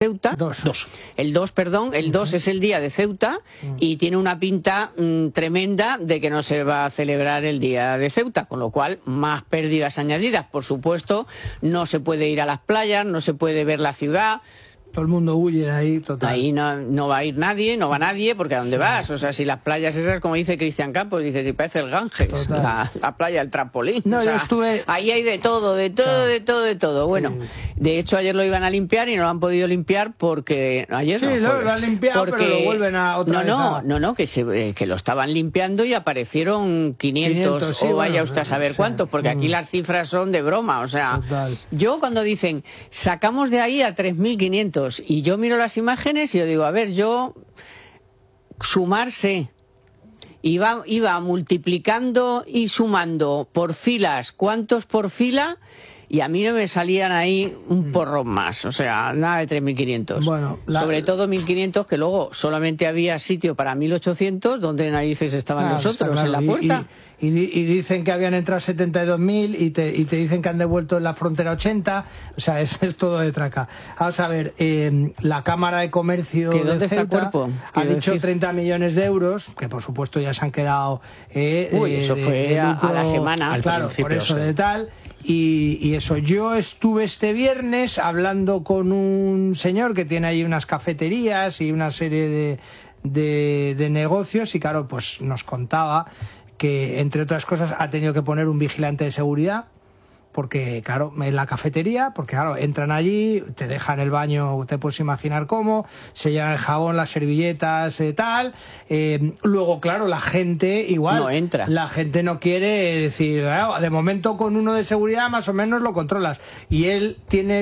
Ceuta. El 2, perdón, el 2 es el día de Ceuta y tiene una pinta tremenda de que no se va a celebrar el día de Ceuta, con lo cual más pérdidas añadidas. Por supuesto, no se puede ir a las playas, no se puede ver la ciudad. Todo el mundo huye de ahí, total. Ahí no va a ir nadie, no va nadie, porque ¿a dónde vas? O sea, si las playas esas, como dice Cristian Campos, dice, si parece el Ganges, la playa, el trampolín. No, o sea, yo estuve... ahí hay de todo. Bueno, de hecho ayer lo iban a limpiar y no lo han podido limpiar porque... Ayer sí, lo han limpiado, pero lo vuelven a otra vez. Que lo estaban limpiando y aparecieron 500 sí, o vaya usted a saber cuántos, porque aquí las cifras son de broma, o sea... Yo cuando dicen, sacamos de ahí a 3.500, y yo miro las imágenes y yo digo, a ver, sumarse, iba multiplicando y sumando por filas, ¿cuántos por fila? Y a mí no me salían ahí un porrón más, o sea, nada de 3.500. Bueno, sobre todo 1.500, que luego solamente había sitio para 1.800, donde narices estaban nosotros, en la puerta. Y dicen que habían entrado 72.000 y te dicen que han devuelto en la frontera 80, o sea, es todo de traca. Vamos a ver, la Cámara de Comercio de Ceuta ha dicho 30 millones de euros, que por supuesto ya se han quedado... eso fue a la semana. Claro, por eso de tal... Y eso, yo estuve este viernes hablando con un señor que tiene ahí unas cafeterías y una serie de negocios y claro, pues nos contaba que entre otras cosas ha tenido que poner un vigilante de seguridad porque claro, en la cafetería, porque claro, entran allí, te dejan el baño, te puedes imaginar cómo, se llevan el jabón, las servilletas, tal, luego claro, la gente igual, no entra. La gente no quiere decir, de momento con uno de seguridad más o menos lo controlas, y él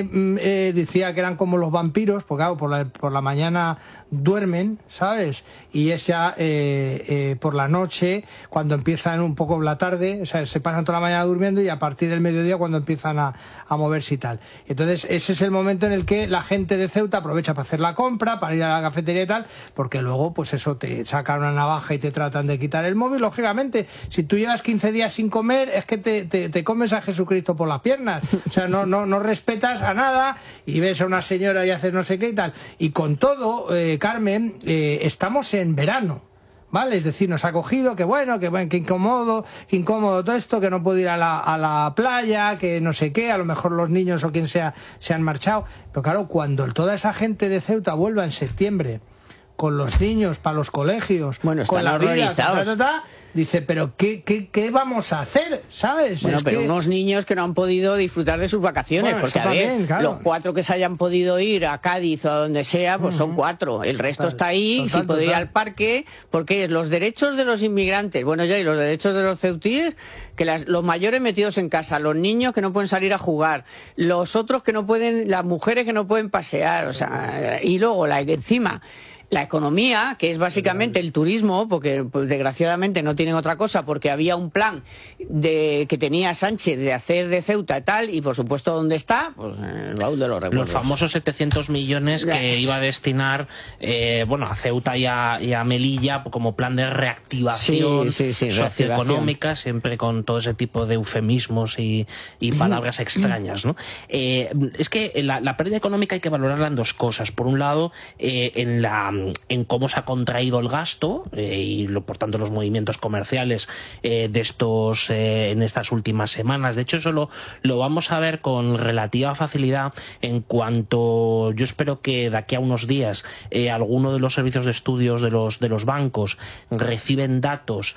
decía que eran como los vampiros, porque claro, por la mañana duermen, ¿sabes? Y es ya por la noche, cuando empiezan un poco la tarde, o sea, se pasan toda la mañana durmiendo y a partir del mediodía cuando empiezan a moverse y tal. Entonces ese es el momento en el que la gente de Ceuta aprovecha para hacer la compra, para ir a la cafetería y tal, porque luego pues eso, te sacan una navaja y te tratan de quitar el móvil. Lógicamente, si tú llevas 15 días sin comer, es que te comes a Jesucristo por las piernas, o sea, no respetas a nada y ves a una señora y haces no sé qué y tal. Y con todo, Carmen, estamos en verano, ¿vale? Es decir, nos ha cogido, que incómodo todo esto, que no puedo ir a la playa, que no sé qué, a lo mejor los niños o quien sea se han marchado. Pero claro, cuando toda esa gente de Ceuta vuelva en septiembre, con los niños para los colegios, con la vida, dice, pero ¿qué vamos a hacer? ¿Sabes? Bueno, pero unos niños que no han podido disfrutar de sus vacaciones, porque a ver, los 4 que se hayan podido ir a Cádiz o a donde sea, pues son 4. El resto está ahí, sin poder ir al parque, porque los derechos de los inmigrantes, bueno, ya, y los derechos de los ceutíes, que los mayores metidos en casa, los niños que no pueden salir a jugar, los otros que no pueden, las mujeres que no pueden pasear, o sea, y luego encima la economía, que es básicamente el turismo, porque pues, desgraciadamente no tienen otra cosa, porque había un plan que tenía Sánchez de hacer de Ceuta y tal, y por supuesto, ¿dónde está? Pues en el baúl de los recuerdos. Los famosos 700 millones que iba a destinar a Ceuta y a Melilla como plan de reactivación socioeconómica, siempre con todo ese tipo de eufemismos y palabras extrañas, ¿no? Es que la pérdida económica hay que valorarla en dos cosas. Por un lado, en cómo se ha contraído el gasto y por tanto los movimientos comerciales en estas últimas semanas. De hecho, eso lo vamos a ver con relativa facilidad en cuanto, yo espero que de aquí a unos días alguno de los servicios de estudios de los bancos reciben datos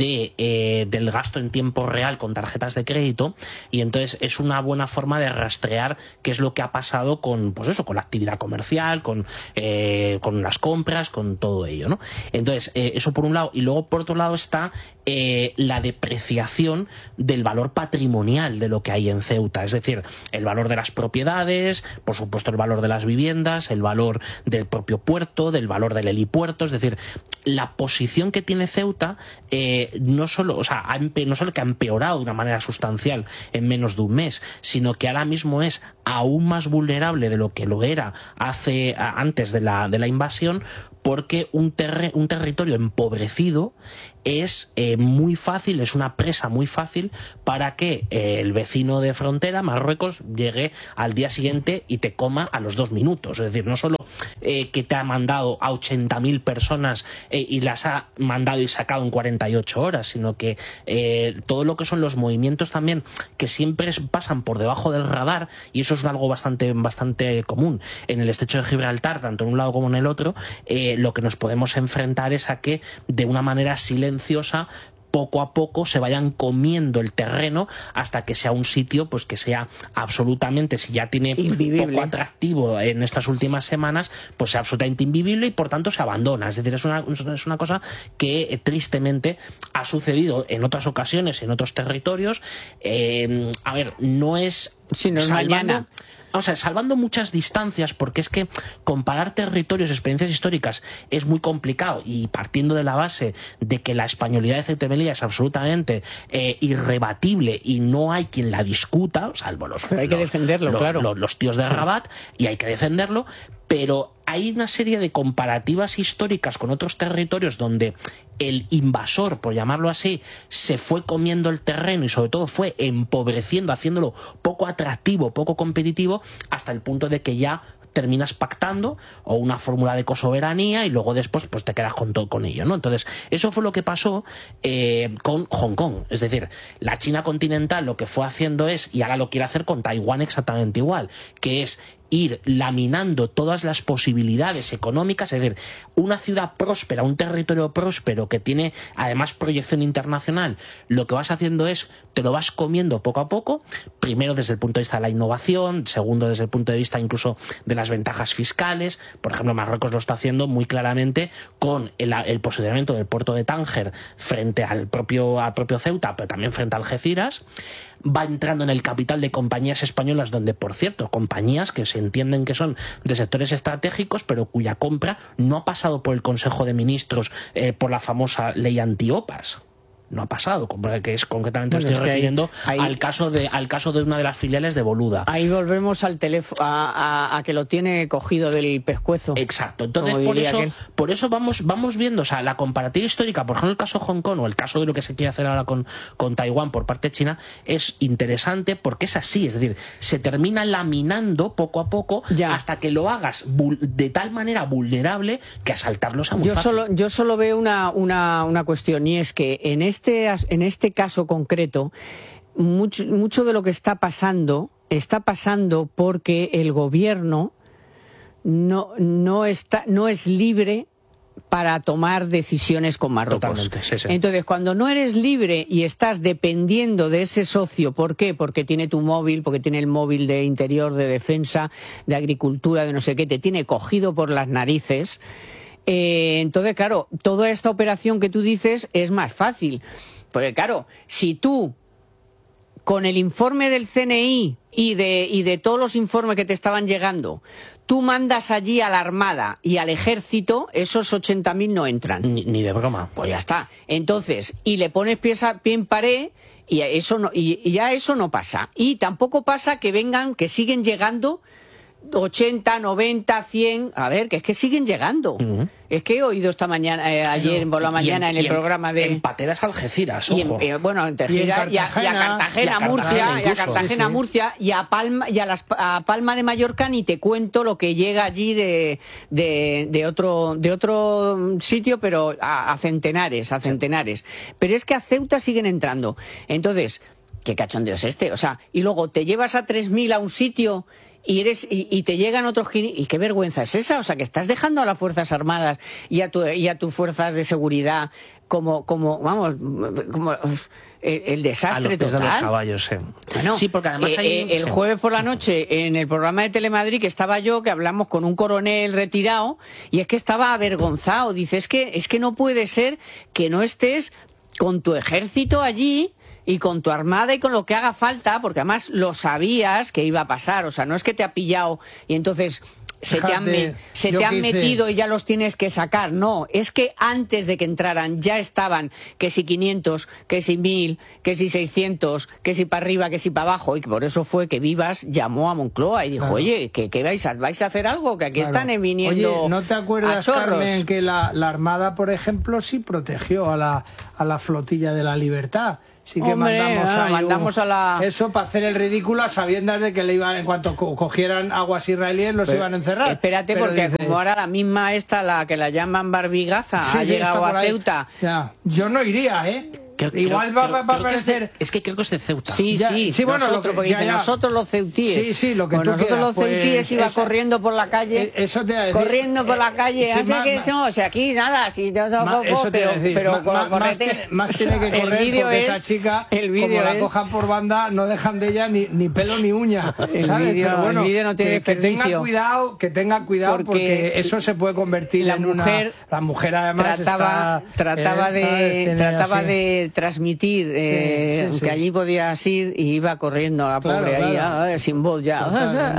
del gasto en tiempo real con tarjetas de crédito, y entonces es una buena forma de rastrear qué es lo que ha pasado con la actividad comercial, con las compras, con todo ello, ¿no? Entonces, eso por un lado, y luego por otro lado está la depreciación del valor patrimonial de lo que hay en Ceuta, es decir, el valor de las propiedades, por supuesto el valor de las viviendas, el valor del propio puerto, del valor del helipuerto, es decir, la posición que tiene Ceuta no solo que ha empeorado de una manera sustancial en menos de un mes, sino que ahora mismo es aún más vulnerable de lo que lo era antes de la invasión, porque un territorio empobrecido es muy fácil, es una presa muy fácil para que el vecino de frontera, Marruecos, llegue al día siguiente y te coma a los 2 minutos. Es decir, no solo que te ha mandado a 80.000 personas y las ha mandado y sacado en 48 horas, sino que todo lo que son los movimientos también, que siempre pasan por debajo del radar, y eso es algo bastante común en el estrecho de Gibraltar, tanto en un lado como en el otro, lo que nos podemos enfrentar es a que de una manera silenciosa poco a poco se vayan comiendo el terreno hasta que sea un sitio pues que sea absolutamente, si ya tiene invivible, poco atractivo en estas últimas semanas, pues sea absolutamente invivible y por tanto se abandona. Es decir, es una cosa que tristemente ha sucedido en otras ocasiones, en otros territorios. A ver, no es... Sí, no es mañana. O sea, salvando muchas distancias, porque es que comparar territorios, experiencias históricas es muy complicado, y partiendo de la base de que la españolidad de Ceuta y Melilla es absolutamente irrebatible y no hay quien la discuta, salvo hay que defenderlo, claro. Los tíos de Rabat, y hay que defenderlo, pero hay una serie de comparativas históricas con otros territorios donde el invasor, por llamarlo así, se fue comiendo el terreno y sobre todo fue empobreciendo, haciéndolo poco atractivo, poco competitivo, hasta el punto de que ya terminas pactando o una fórmula de cosoberanía y luego después pues te quedas con ello, ¿no? Entonces, eso fue lo que pasó con Hong Kong. Es decir, la China continental lo que fue haciendo es, y ahora lo quiere hacer con Taiwán exactamente igual, que es ir laminando todas las posibilidades económicas. Es decir, una ciudad próspera, un territorio próspero que tiene además proyección internacional, lo que vas haciendo es, te lo vas comiendo poco a poco, primero desde el punto de vista de la innovación, segundo desde el punto de vista incluso de las ventajas fiscales. Por ejemplo, Marruecos lo está haciendo muy claramente con el posicionamiento del puerto de Tánger frente al propio Ceuta, pero también frente a Algeciras. Va entrando en el capital de compañías españolas donde, por cierto, compañías que se entienden que son de sectores estratégicos, pero cuya compra no ha pasado por el Consejo de Ministros por la famosa ley antiopas. No ha pasado, que es concretamente, bueno, estoy refiriendo al caso de una de las filiales de Boluda. Ahí volvemos al teléfono, a que lo tiene cogido del pescuezo. Exacto. Entonces, por eso vamos viendo, o sea, la comparativa histórica, por ejemplo, el caso de Hong Kong o el caso de lo que se quiere hacer ahora con Taiwán por parte de China, es interesante porque es así. Es decir, se termina laminando poco a poco hasta que lo hagas de tal manera vulnerable que asaltarlo sea muy fácil. Yo solo veo una cuestión, y es que en este caso concreto, mucho de lo que está pasando porque el gobierno no es libre para tomar decisiones con Marruecos. Totalmente, sí, sí. Entonces, cuando no eres libre y estás dependiendo de ese socio, ¿por qué? Porque tiene tu móvil, porque tiene el móvil de interior, de defensa, de agricultura, de no sé qué, te tiene cogido por las narices. Entonces, claro, toda esta operación que tú dices es más fácil. Porque, claro, si tú, con el informe del CNI y de todos los informes que te estaban llegando, tú mandas allí a la Armada y al Ejército, esos 80.000 no entran. Ni de broma. Pues ya está. Entonces, y le pones pie en pared, y ya eso no pasa. Y tampoco pasa que siguen llegando 80, 90, 100, a ver, que es que siguen llegando. Es que he oído esta mañana, ayer por la mañana en el programa de... En pateras Algeciras, ojo. Bueno, en Algeciras y a Cartagena, Murcia, y a Palma de Mallorca ni te cuento lo que llega allí de otro sitio, pero a centenares. Pero es que a Ceuta siguen entrando. Entonces, ¿qué cachondeo es este? O sea, y luego te llevas a 3.000 a un sitio... Y te llegan otros... ¿Y qué vergüenza es esa? O sea, que estás dejando a las Fuerzas Armadas y a tus fuerzas de seguridad como el desastre total. A los caballos, sí. Bueno, sí, porque además el jueves por la noche, en el programa de Telemadrid que estaba yo, que hablamos con un coronel retirado, y es que estaba avergonzado. Dice, es que no puede ser que no estés con tu ejército allí... y con tu armada y con lo que haga falta, porque además lo sabías que iba a pasar. O sea, no es que te ha pillado y entonces se te han metido y ya los tienes que sacar. No, es que antes de que entraran ya estaban, que si 500, que si 1000, que si 600, que si para arriba, que si para abajo. Y por eso fue que Vivas llamó a Moncloa y dijo, oye, ¿qué vais a hacer algo? Que aquí están viniendo. Oye, ¿no te acuerdas, Carmen, que la Armada, por ejemplo, sí protegió a la flotilla de la Libertad? sí que mandamos a la... Eso para hacer el ridículo a sabiendas de que le iban, en cuanto cogieran aguas israelíes, los iban a encerrar. Espérate, pero porque dices, como ahora la misma la que la llaman Barbigaza, ha llegado a Ceuta. Ya. Yo no iría, ¿eh? Igual va a aparecer... Es que creo que es de Ceuta. Sí, bueno, nosotros los ceutíes. Sí, lo que tú nosotros quieras, los ceutíes iba corriendo por la calle. Eso te iba a decir. Corriendo por la calle. O sea, aquí nada, pero más tiene que correr porque esa chica, como la cojan por banda, no dejan de ella ni pelo ni uña. ¿Sabes? Pero bueno, el vídeo no tiene desperdicio. Que tenga cuidado porque eso se puede convertir en una... La mujer además trataba de transmitir que allí podías ir y iba corriendo la pobre ahí sin voz ya.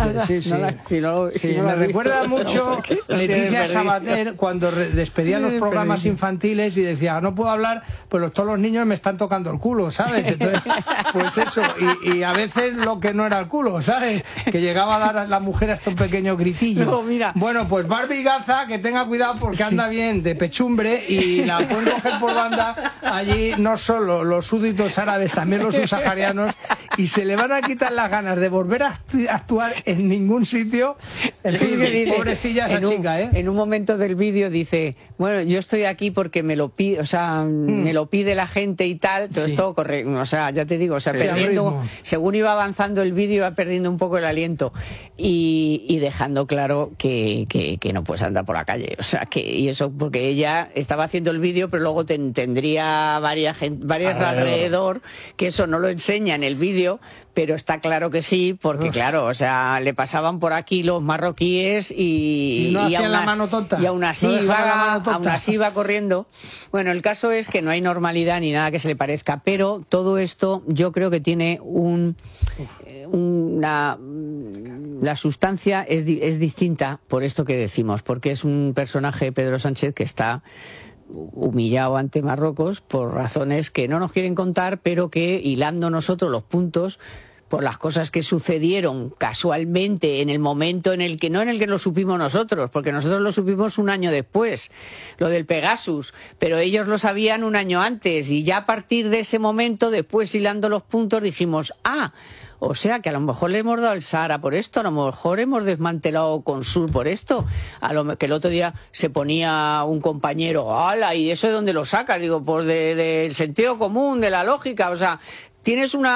Me recuerda mucho Leticia Sabater cuando despedía los programas infantiles y decía, no puedo hablar, pues todos los niños me están tocando el culo, ¿sabes? Entonces, pues eso, y a veces lo que no era el culo, ¿sabes? Que llegaba a dar a la mujer hasta un pequeño gritillo. No, mira. Bueno, pues Barbigaza, que tenga cuidado porque anda bien de pechumbre y la pueden coger por banda allí. No solo los súbditos árabes, también los subsaharianos, y se le van a quitar las ganas de volver a actuar en ningún sitio. Pobrecilla esa chica, ¿eh? En un momento del vídeo dice, bueno, yo estoy aquí porque me lo pide, me lo pide la gente y tal, todo esto correcto, o sea, ya te digo, perdiendo, según iba avanzando el vídeo, iba perdiendo un poco el aliento y dejando claro que no puedes andar por la calle, o sea, y eso porque ella estaba haciendo el vídeo, pero luego tendría varias alrededor, que eso no lo enseña en el vídeo, pero está claro que sí, porque claro, o sea, le pasaban por aquí los marroquíes y la mano tonta. Y aún así iba corriendo. Bueno, el caso es que no hay normalidad ni nada que se le parezca, pero todo esto yo creo que tiene la sustancia es distinta por esto que decimos, porque es un personaje, Pedro Sánchez, que está humillado ante Marruecos por razones que no nos quieren contar, pero que hilando nosotros los puntos por las cosas que sucedieron casualmente en el momento en el que lo supimos nosotros, porque nosotros lo supimos un año después, lo del Pegasus, pero ellos lo sabían un año antes y ya a partir de ese momento, después hilando los puntos, dijimos, o sea que a lo mejor le hemos dado el Sahara por esto, a lo mejor hemos desmantelado Consur por esto, que el otro día se ponía un compañero, ¡hala! ¿Y eso de dónde lo sacas? Digo, pues del sentido común, de la lógica, o sea, tienes un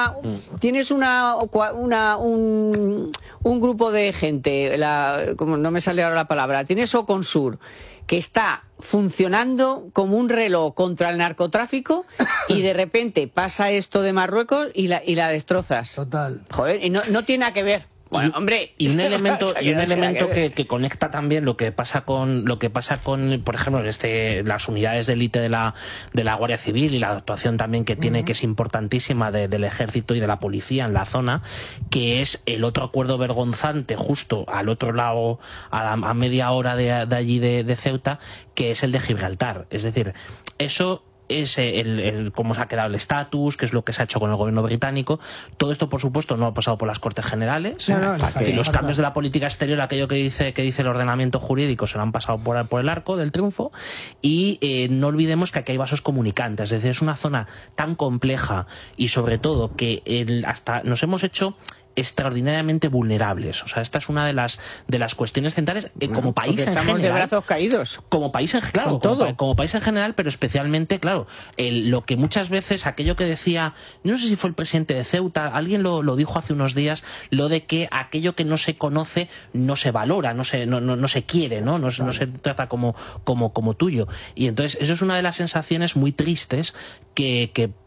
grupo de gente, como no me sale ahora la palabra, tienes Oconsur, que está funcionando como un reloj contra el narcotráfico y de repente pasa esto de Marruecos y la destrozas. Total. Joder, y no tiene nada que ver. Bueno, hombre, y un elemento que conecta también lo que pasa con por ejemplo, las unidades de élite de la Guardia Civil y la actuación también que tiene, que es importantísima del ejército y de la policía en la zona, que es el otro acuerdo vergonzante justo al otro lado, a media hora de allí de Ceuta, que es el de Gibraltar. Es decir, eso es cómo se ha quedado el estatus, qué es lo que se ha hecho con el gobierno británico. Todo esto, por supuesto, no ha pasado por las Cortes Generales. Los cambios de la política exterior, aquello que dice el ordenamiento jurídico, se lo han pasado por el arco del triunfo. Y no olvidemos que aquí hay vasos comunicantes. Es decir, es una zona tan compleja y, sobre todo, que hasta nos hemos hecho extraordinariamente vulnerables. O sea, esta es una de las cuestiones centrales como país en general. Estamos de brazos caídos. Como país en general, como país en general, pero especialmente, claro, lo que muchas veces, aquello que decía, no sé si fue el presidente de Ceuta, alguien lo dijo hace unos días, lo de que aquello que no se conoce no se valora, no se quiere, no se trata como tuyo. Y entonces, eso es una de las sensaciones muy tristes que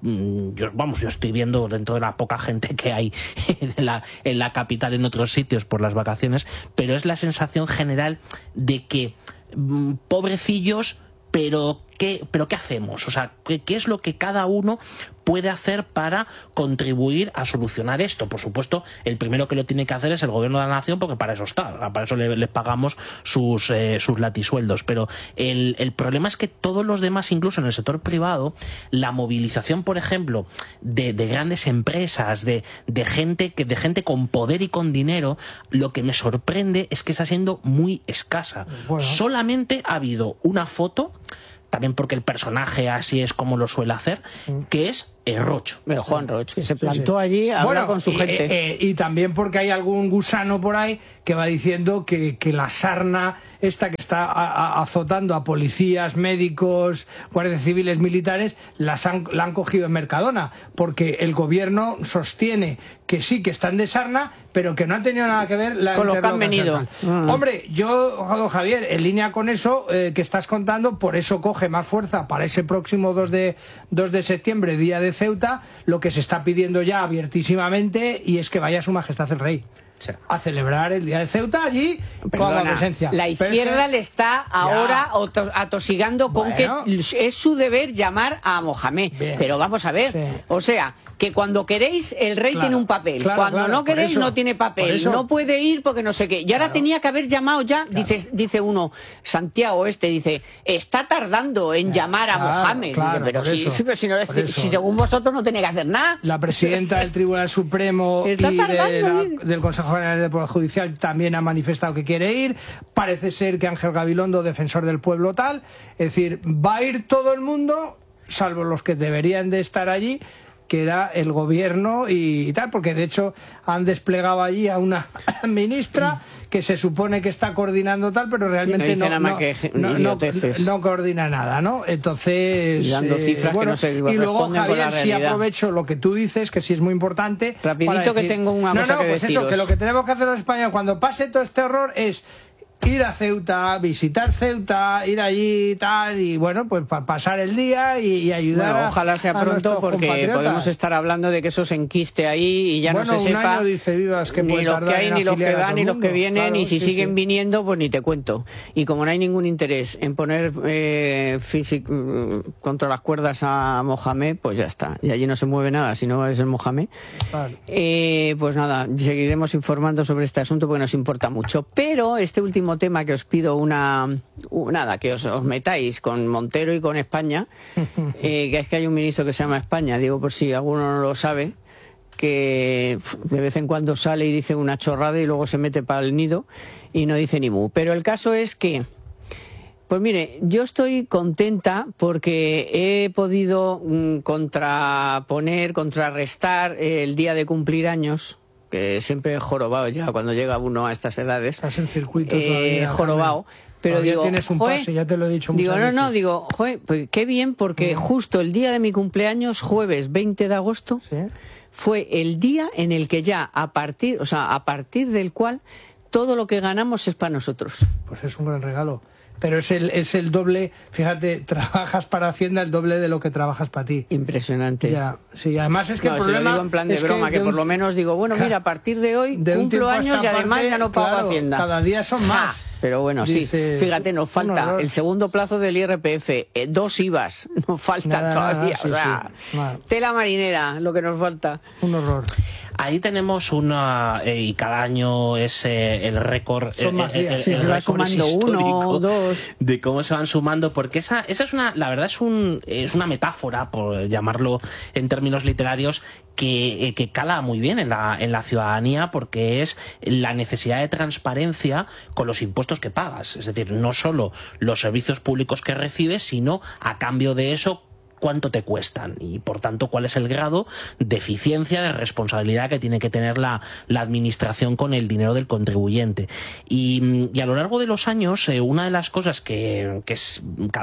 yo estoy viendo dentro de la poca gente que hay en la capital, en otros sitios por las vacaciones, pero es la sensación general de que pobrecillos, pero ¿qué hacemos? O sea, ¿qué es lo que cada uno puede hacer para contribuir a solucionar esto? Por supuesto, el primero que lo tiene que hacer es el gobierno de la nación, porque para eso está, para eso les pagamos sus latisueldos. Pero el problema es que todos los demás, incluso en el sector privado, la movilización, por ejemplo, de grandes empresas, de gente con poder y con dinero, lo que me sorprende es que está siendo muy escasa. Bueno. Solamente ha habido una foto también porque el personaje así es como lo suele hacer, que es Roch. Pero Juan Roch, que se plantó allí a hablar con su gente. Y también porque hay algún gusano por ahí que va diciendo que la sarna esta que está azotando a policías, médicos, guardias civiles, militares, la han cogido en Mercadona, porque el gobierno sostiene que sí, que están de sarna, pero que no han tenido nada que ver con los que han venido. Hombre, yo, Javier, en línea con eso que estás contando, por eso coge más fuerza para ese próximo 2 de septiembre, día de Ceuta, lo que se está pidiendo ya abiertísimamente, y es que vaya Su Majestad el Rey a celebrar el día de Ceuta allí. Perdona, con la presencia. La izquierda le está ahora atosigando con que es su deber llamar a Mohamed. Bien. Pero vamos a ver, o sea, que cuando queréis el rey tiene un papel, cuando no queréis no tiene papel, no puede ir porque no sé qué. Y ahora tenía que haber llamado ya, dice uno, Santiago dice, está tardando en llamar a Mohamed. Dice, pero si según vosotros no tenía que hacer nada. La presidenta del Tribunal Supremo y del Consejo General del Poder Judicial también ha manifestado que quiere ir. Parece ser que Ángel Gabilondo, defensor del pueblo tal, es decir, va a ir todo el mundo, salvo los que deberían de estar allí, que era el gobierno y tal, porque de hecho han desplegado allí a una ministra que se supone que está coordinando tal, pero realmente no coordina nada, ¿no? Entonces, dando cifras que no se y luego, Javier, sí aprovecho lo que tú dices, que sí es muy importante. Rapidito, que tengo una cosa que pues deciros. Eso, que lo que tenemos que hacer los españoles cuando pase todo este horror es ir a Ceuta, visitar Ceuta, ir allí y tal, y bueno, pues pasar el día y ayudar ojalá sea pronto, porque podemos estar hablando de que eso se enquiste ahí y ya no se sepa año, dice Vivas, que ni los que hay, ni los que van, ni los que vienen, y si siguen viniendo, pues ni te cuento. Y como no hay ningún interés en poner contra las cuerdas a Mohamed, pues ya está. Y allí no se mueve nada, si no es el Mohamed. Pues nada, seguiremos informando sobre este asunto porque nos importa mucho. Pero este último tema que os pido que os metáis con Montero y con España, que es que hay un ministro que se llama España, digo por si alguno no lo sabe, que de vez en cuando sale y dice una chorrada y luego se mete para el nido y no dice ni mu. Pero el caso es que, pues mire, yo estoy contenta porque he podido contrarrestar el día de cumplir años, que siempre he jorobado ya cuando llega uno a estas edades. Estás en circuito todavía, jorobado. Pero digo, tienes un pase, ya te lo he dicho muchas veces. Pues qué bien, porque justo el día de mi cumpleaños, jueves 20 de agosto, fue el día en el que ya a partir del cual todo lo que ganamos es para nosotros. Pues es un gran regalo. Pero es el doble, fíjate, trabajas para Hacienda el doble de lo que trabajas para ti. Impresionante. Ya, sí, además es que el problema... lo digo en plan de broma, que por lo menos digo, bueno, mira, a partir de hoy cumplo años y además ya no pago Hacienda. Cada día son más. Pero bueno, sí, fíjate, nos falta el segundo plazo del IRPF, 2 IVAs, nos faltan todavía. Tela marinera, lo que nos falta. Un horror. Ahí tenemos y cada año es el récord, se va sumando histórico 1, 2 de cómo se van sumando, porque esa es la verdad es una metáfora, por llamarlo en términos literarios, que cala muy bien en la ciudadanía, porque es la necesidad de transparencia con los impuestos que pagas. Es decir, no solo los servicios públicos que recibes, sino a cambio de eso cuánto te cuestan y, por tanto, cuál es el grado de eficiencia, de responsabilidad que tiene que tener la administración con el dinero del contribuyente. Y a lo largo de los años, una de las cosas que es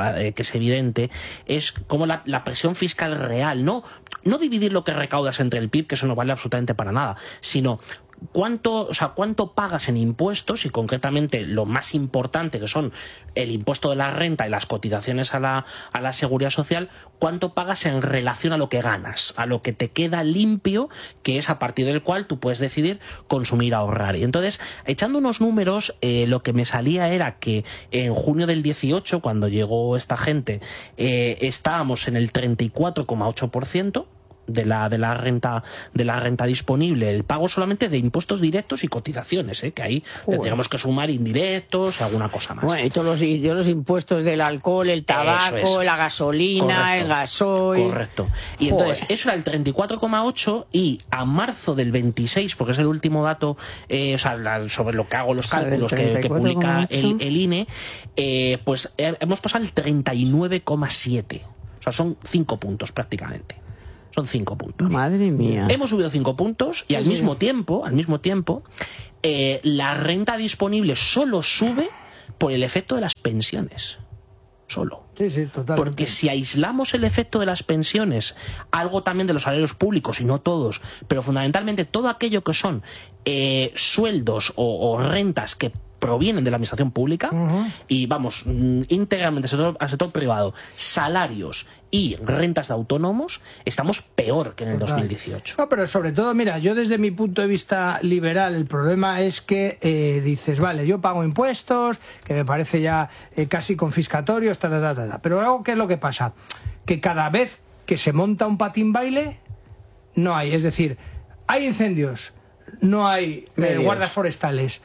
evidente es cómo la presión fiscal real, no dividir lo que recaudas entre el PIB, que eso no vale absolutamente para nada, sino cuánto pagas en impuestos, y concretamente lo más importante, que son el impuesto de la renta y las cotizaciones a la seguridad social, cuánto pagas en relación a lo que ganas, a lo que te queda limpio, que es a partir del cual tú puedes decidir consumir, ahorrar. Y entonces, echando unos números, lo que me salía era que en junio del 18, cuando llegó esta gente, estábamos en el 34,8%, de la renta disponible, el pago solamente de impuestos directos y cotizaciones, que ahí tendríamos que sumar indirectos, alguna cosa más. Bueno, y todos los impuestos del alcohol, el tabaco, la gasolina, el gasoil. Correcto. Y entonces, eso era el 34,8 y a marzo del 26, porque es el último dato, sobre lo que hago los cálculos que publica el INE, pues hemos pasado al 39,7. O sea, son 5 puntos prácticamente. Son 5 puntos. Madre mía. Hemos subido 5 puntos y al mismo tiempo, la renta disponible solo sube por el efecto de las pensiones. Solo. Sí, totalmente. Porque si aislamos el efecto de las pensiones, algo también de los salarios públicos, y no todos, pero fundamentalmente todo aquello que son sueldos o rentas que provienen de la administración pública, y vamos, íntegramente al sector privado, salarios y rentas de autónomos, estamos peor que en el 2018. No, pero sobre todo, mira, yo desde mi punto de vista liberal, el problema es que dices, vale, yo pago impuestos, que me parece ya casi confiscatorios, pero luego, ¿qué es lo que pasa? Que cada vez que se monta un patín baile, no hay, es decir, hay incendios, no hay guardas forestales.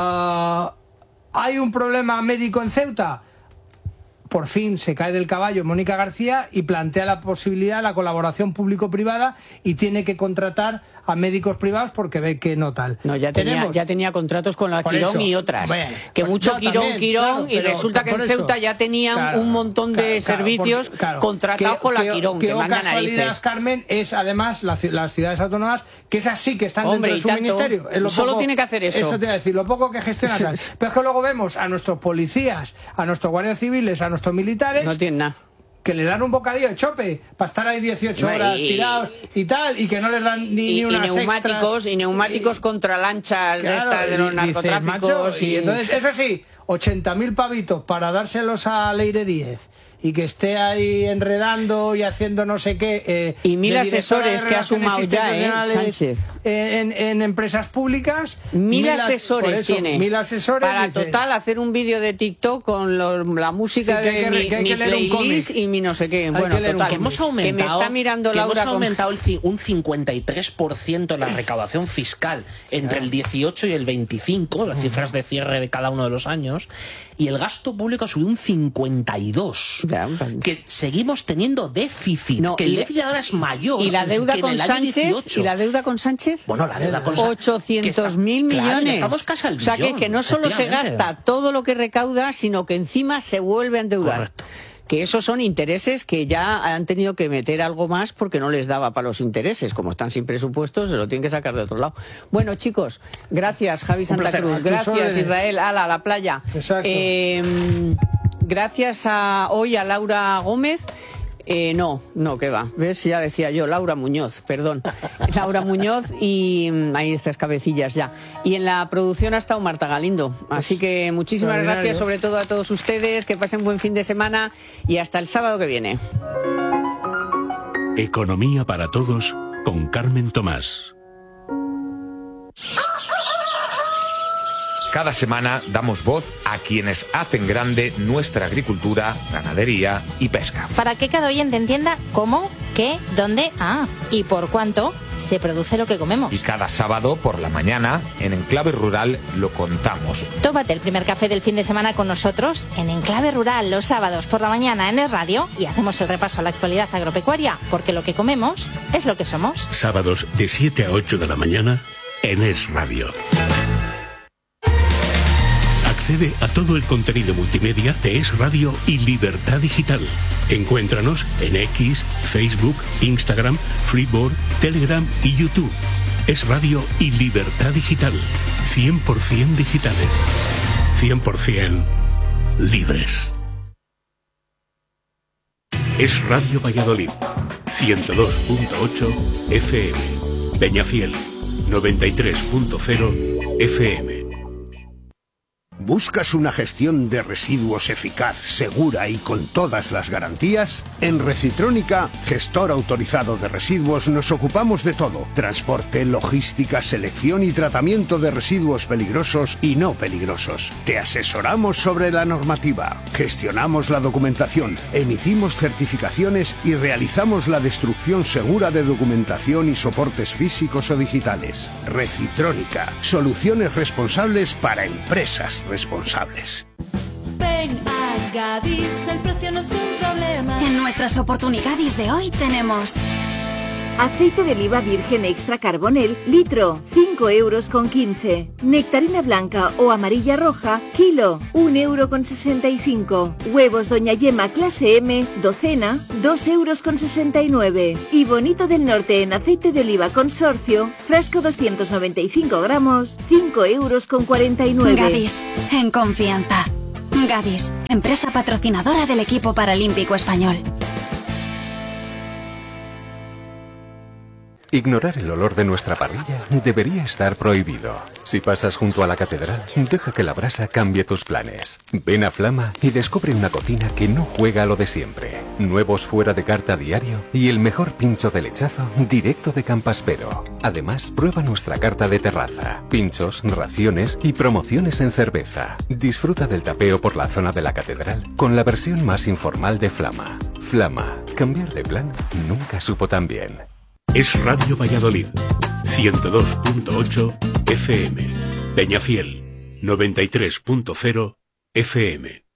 ¿Hay un problema médico en Ceuta? Por fin se cae del caballo Mónica García y plantea la posibilidad de la colaboración público-privada y tiene que contratar a médicos privados porque ve que no tal. No, ya tenía contratos con la Quirón y otras. Bueno, que mucho Quirón, claro, y resulta que en Ceuta ya tenían un montón de servicios contratados con la Quirón. Que manda narices. Carmen, es además las ciudades autónomas, que esas sí que están dentro de su ministerio. Solo tiene que hacer eso. Eso te iba a decir, lo poco que gestiona tal. Pero es que luego vemos a nuestros policías, a nuestros guardias civiles, a nuestros militares, no tienen nada, que le dan un bocadillo de chope para estar ahí 18 horas tirados y tal, y que no les dan ni unas neumáticos extras. Y neumáticos contra lanchas de estas de los narcotráficos. Y entonces, eso sí, 80.000 pavitos para dárselos a Leire Díez y que esté ahí enredando y haciendo no sé qué. Y 1.000 asesores que ha sumado ya, Sánchez. En empresas públicas. 1.000 asesores tiene. 1.000 asesores. Para total hacer un vídeo de TikTok con la música de mi playlist y mi no sé qué. Bueno, total. Que hemos aumentado, que me está mirando Laura. Hemos aumentado un 53% en la recaudación fiscal entre el 18 y el 25, las cifras de cierre de cada uno de los años, y el gasto público ha subido un 52%. Que seguimos teniendo déficit, que el déficit ahora es mayor. ¿Y la deuda que con en el año 18. ¿Y la deuda con Sánchez? Bueno, la deuda con Sánchez. 800.000 millones. Claro, estamos casi al billón. O sea, que no solo se gasta todo lo que recauda, sino que encima se vuelve a endeudar. Correcto. Que esos son intereses que ya han tenido que meter algo más porque no les daba para los intereses. Como están sin presupuestos, se lo tienen que sacar de otro lado. Bueno, chicos, gracias, Javi Santa Cruz. Gracias, Israel. A la playa. Exacto. Gracias hoy a Laura Gómez. No, que va. ¿Ves? Ya decía yo, Laura Muñoz, perdón. Laura Muñoz y ahí estas cabecillas ya. Y en la producción ha estado Marta Galindo. Así que muchísimas gracias sobre todo a todos ustedes, que pasen buen fin de semana y hasta el sábado que viene. Economía para todos con Carmen Tomás. Cada semana damos voz a quienes hacen grande nuestra agricultura, ganadería y pesca. Para que cada oyente entienda cómo, qué, dónde, y por cuánto se produce lo que comemos. Y cada sábado por la mañana, en Enclave Rural, lo contamos. Tómate el primer café del fin de semana con nosotros en Enclave Rural los sábados por la mañana en Es Radio y hacemos el repaso a la actualidad agropecuaria, porque lo que comemos es lo que somos. Sábados de 7 a 8 de la mañana en Es Radio. Accede a todo el contenido multimedia de Es Radio y Libertad Digital. Encuéntranos en X, Facebook, Instagram, Freeboard, Telegram y YouTube. Es Radio y Libertad Digital. 100% digitales. 100% libres. Es Radio Valladolid. 102.8 FM. Peñafiel. 93.0 FM. ¿Buscas una gestión de residuos eficaz, segura y con todas las garantías? En Recitrónica, gestor autorizado de residuos, nos ocupamos de todo. Transporte, logística, selección y tratamiento de residuos peligrosos y no peligrosos. Te asesoramos sobre la normativa, gestionamos la documentación, emitimos certificaciones y realizamos la destrucción segura de documentación y soportes físicos o digitales. Recitrónica, soluciones responsables para empresas responsables. Ven a Gadis, el precio no es un problema. En nuestras oportunidades de hoy tenemos aceite de oliva virgen extra carbonel, litro, 5,15 €. Nectarina blanca o amarilla roja, kilo, 1,65 €. Huevos Doña Yema clase M, docena, 2,69 €. Y Bonito del Norte en aceite de oliva consorcio, frasco 295 gramos, 5,49 €. Gadis, en confianza. Gadis, empresa patrocinadora del equipo paralímpico español. Ignorar el olor de nuestra parrilla debería estar prohibido. Si pasas junto a la catedral, deja que la brasa cambie tus planes. Ven a Flama y descubre una cocina que no juega a lo de siempre. Nuevos fuera de carta diario y el mejor pincho de lechazo directo de Campaspero. Además, prueba nuestra carta de terraza, pinchos, raciones y promociones en cerveza. Disfruta del tapeo por la zona de la catedral con la versión más informal de Flama. Flama, cambiar de plan nunca supo tan bien. Es Radio Valladolid, 102.8 FM, Peñafiel, 93.0 FM.